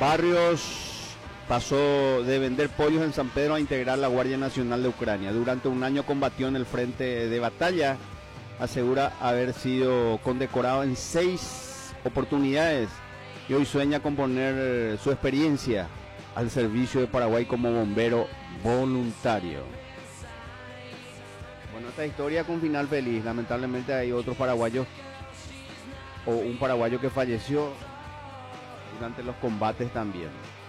Barrios pasó de vender pollos en San Pedro a integrar la Guardia Nacional de Ucrania. Durante un año combatió en el frente de batalla. Asegura haber sido condecorado en 6 oportunidades y hoy sueña con poner su experiencia al servicio de Paraguay como bombero voluntario. Bueno, esta historia con final feliz. Lamentablemente hay otros paraguayos o un paraguayo que falleció durante los combates también.